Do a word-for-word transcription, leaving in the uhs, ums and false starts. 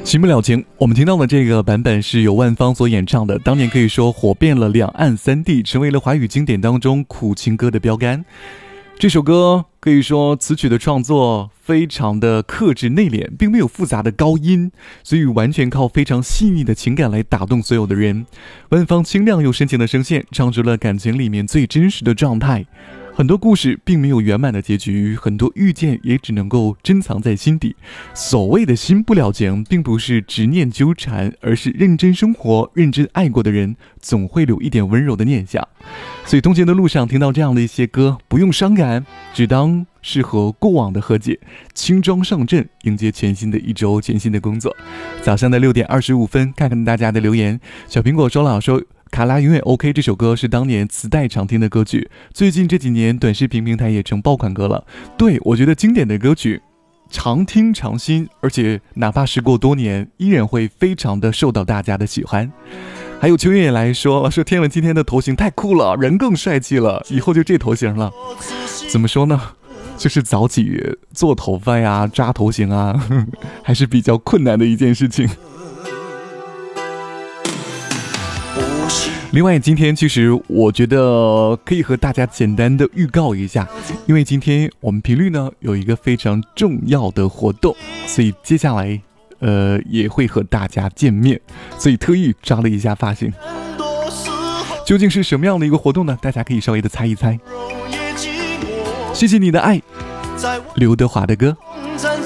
情不了情，我们听到的这个版本是由万芳所演唱的，当年可以说火遍了两岸三地，成为了华语经典当中苦情歌的标杆。这首歌可以说词曲的创作非常的克制内敛，并没有复杂的高音，所以完全靠非常细腻的情感来打动所有的人。万芳清亮又深情的声线，唱出了感情里面最真实的状态。很多故事并没有圆满的结局，很多遇见也只能够珍藏在心底。所谓的心不了情，并不是执念纠缠，而是认真生活、认真爱过的人，总会留一点温柔的念想。所以通勤的路上听到这样的一些歌，不用伤感，只当是和过往的和解，轻装上阵，迎接全新的一周、全新的工作。早上的六点二十五分，看看大家的留言。小苹果说了说，卡拉永远 OK 这首歌是当年磁带常听的歌曲，最近这几年短视频平台也成爆款歌了。对，我觉得经典的歌曲常听常新，而且哪怕时过多年，依然会非常的受到大家的喜欢。还有秋月也来说说天文今天的头型太酷了，人更帅气了，以后就这头型了。怎么说呢，就是早起做头发呀、扎头型啊，呵呵还是比较困难的一件事情。另外今天其实我觉得可以和大家简单的预告一下，因为今天我们频率呢有一个非常重要的活动，所以接下来呃也会和大家见面，所以特意扎了一下发型。究竟是什么样的一个活动呢？大家可以稍微的猜一猜。谢谢你的爱，刘德华的歌。